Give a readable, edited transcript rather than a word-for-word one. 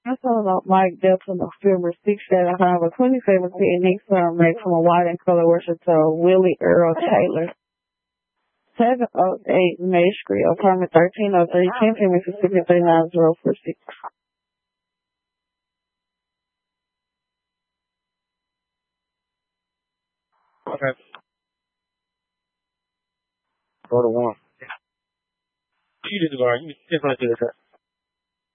I saw Mike Delton, October 6th at Ohio 2017, next term made from a white and color worship to Willie Earl Taylor. 708 May Street, apartment 1303, Kempton, Mississippi 39046. Okay. Go to one. You just go. You just like to do that.